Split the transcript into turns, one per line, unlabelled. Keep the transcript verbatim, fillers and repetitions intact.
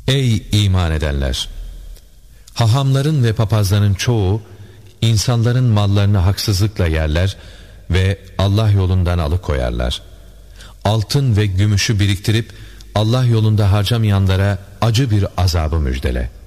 Ey iman edenler! Hahamların ve papazların çoğu insanların mallarını haksızlıkla yerler ve Allah yolundan alıkoyarlar. Altın ve gümüşü biriktirip Allah yolunda harcamayanlara acı bir azabı müjdele.